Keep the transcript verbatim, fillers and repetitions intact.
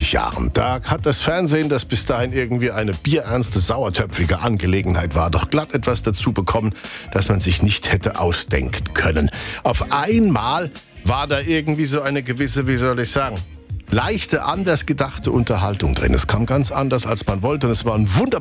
neunzig Jahren. Da hat das Fernsehen, das bis dahin irgendwie eine bierernste, sauertöpfige Angelegenheit war, doch glatt etwas dazu bekommen, das man sich nicht hätte ausdenken können. Auf einmal war da irgendwie so eine gewisse, wie soll ich sagen, leichte, anders gedachte Unterhaltung drin. Es kam ganz anders, als man wollte, und es war ein wunderbares